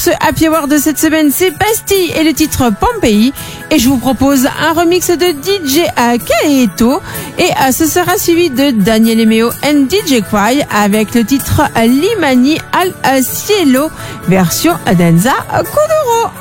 Ce Happy Hour de cette semaine, c'est Bastille et le titre Pompéi. Et je vous propose un remix de DJ Kaeto. Et ce sera suivi de Daniel Emeo and DJ Quai avec le titre Limani al Cielo, version Danza Kuduro.